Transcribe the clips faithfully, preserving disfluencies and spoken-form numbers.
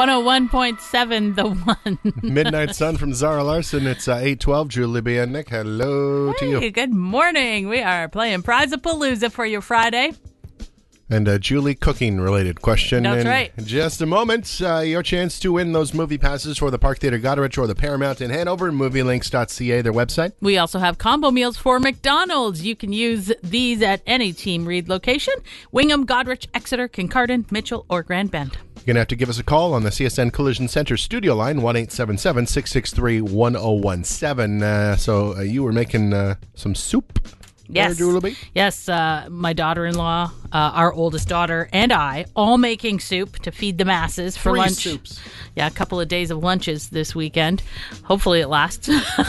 one oh one point seven, The One. Midnight Sun from Zara Larson. It's uh, eight twelve. Julie B. and Nick, hello hey, to you. Good morning. We are playing Prize-a-Palooza for your Friday. And a Julie cooking-related question. That's in right. just a moment, uh, your chance to win those movie passes for the Park Theatre Goderich or the Paramount in Hanover, movie links dot c a, their website. We also have combo meals for McDonald's. You can use these at any Team Read location. Wingham, Goderich, Exeter, Kincardine, Mitchell, or Grand Bend. You're going to have to give us a call on the C S N Collision Center studio line, one eight seven seven, six six three, one oh one seven. Uh, so uh, you were making uh, some soup? Yes. Julie? Yes, uh, my daughter-in-law, uh, our oldest daughter, and I, all making soup to feed the masses for Three lunch. soups. Yeah, a couple of days of lunches this weekend. Hopefully it lasts.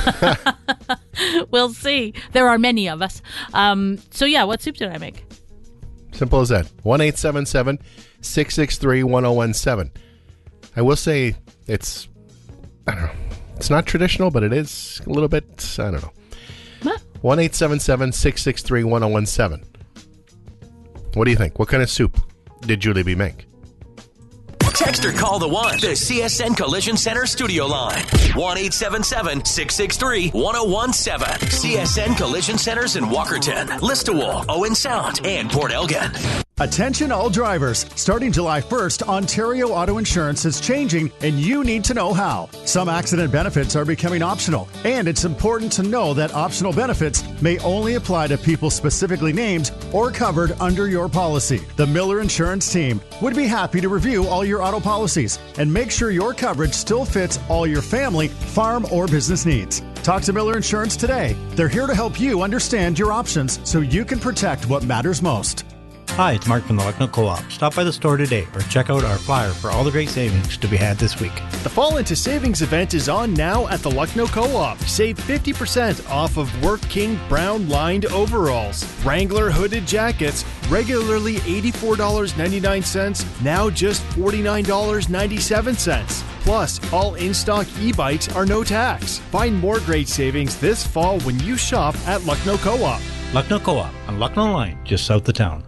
We'll see. There are many of us. Um, so yeah, what soup did I make? Simple as that. one eight seven seven, six six three, one oh one seven. I will say it's, I don't know, it's not traditional, but it is a little bit, I don't know. What? one eight seven seven, six six three, one oh one seven. What do you think? What kind of soup did Julie B. make? Text or call the one. The C S N Collision Center studio line. one eight seven seven, six six three, one oh one seven. C S N Collision Centers in Walkerton, Listowel, Owen Sound, and Port Elgin. Attention all drivers. Starting July first, Ontario Auto Insurance is changing and you need to know how. Some accident benefits are becoming optional, and it's important to know that optional benefits may only apply to people specifically named or covered under your policy. The Miller Insurance team would be happy to review all your auto policies and make sure your coverage still fits all your family, farm, or business needs. Talk to Miller Insurance today. They're here to help you understand your options so you can protect what matters most. Hi, it's Mark from the Lucknow Co-op. Stop by the store today or check out our flyer for all the great savings to be had this week. The Fall Into Savings event is on now at the Lucknow Co-op. Save fifty percent off of Work King brown lined overalls. Wrangler hooded jackets, regularly eighty-four dollars and ninety-nine cents, now just forty-nine dollars and ninety-seven cents. Plus, all in-stock e-bikes are no tax. Find more great savings this fall when you shop at Lucknow Co-op. Lucknow Co-op on Lucknow Line, just south of town.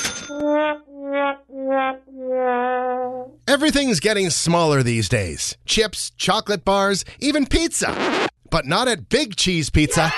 Everything's getting smaller these days. Chips, chocolate bars, even pizza. But not at Big Cheese Pizza.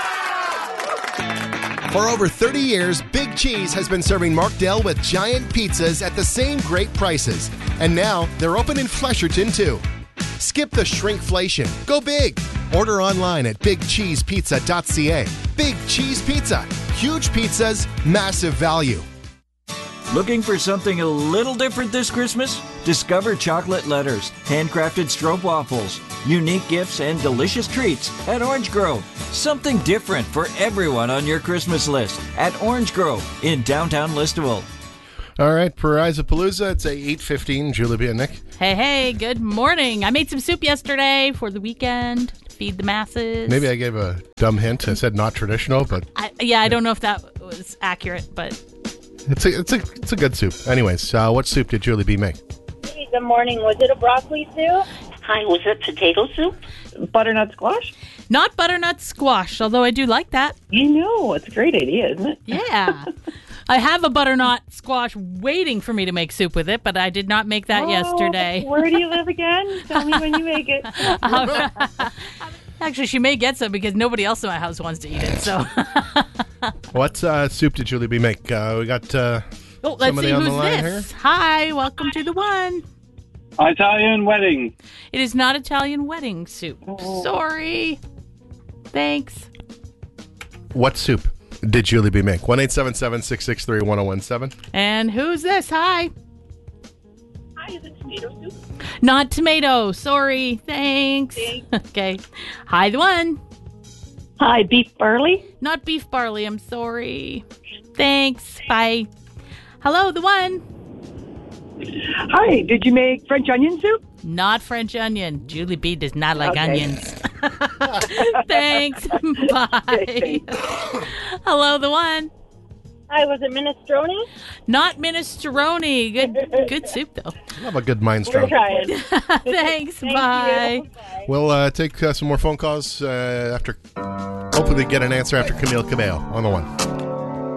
For over thirty years, Big Cheese has been serving Markdale with giant pizzas at the same great prices. And now, they're open in Flesherton, too. Skip the shrinkflation. Go big. Order online at big cheese pizza dot c a. Big Cheese Pizza. Huge pizzas, massive value. Looking for something a little different this Christmas? Discover chocolate letters, handcrafted stroopwafels, unique gifts, and delicious treats at Orange Grove. Something different for everyone on your Christmas list at Orange Grove in downtown Listowel. All right, Prize-a-Palooza, it's eight fifteen. Julie B. and Nick. Hey, hey, good morning. I made some soup yesterday for the weekend to feed the masses. Maybe I gave a dumb hint. I said not traditional, but... I, yeah, I don't know if that was accurate, but... It's a, it's a, it's a good soup. Anyways, uh, what soup did Julie B. make? Hey, good morning. Was it a broccoli soup? Hi, was it potato soup? Butternut squash? Not butternut squash, although I do like that. You know, it's a great idea, isn't it? Yeah. I have a butternut squash waiting for me to make soup with it, but I did not make that oh, yesterday. Where do you live again? Tell me when you make it. Actually, she may get some because nobody else in my house wants to eat it. So, what uh, soup did Julie B. make? Uh, we got uh, oh, let's somebody see on who's the line this. here. Hi, welcome to the one. Italian wedding. It is not Italian wedding soup. Oh. Sorry. Thanks. What soup did Julie B. make? one eight seven seven, six six three, one oh one seven. And who's this? Hi. Hi, is it tomato soup? Not tomato. Sorry. Thanks. Thanks. Okay. Hi, the one. Hi, beef barley? Not beef barley. I'm sorry. Thanks. Bye. Hello, the one. Hi, did you make French onion soup? Not French onion. Julie B. does not like Okay. onions. Thanks. Bye. Hello, the one. Hi, was it minestrone? Not minestrone. Good good soup, though. I love a good mind We're stroke. trying. Thanks. Thank Bye. you. Bye. We'll uh, take uh, some more phone calls uh, after, hopefully get an answer after Camille Cabello on the one.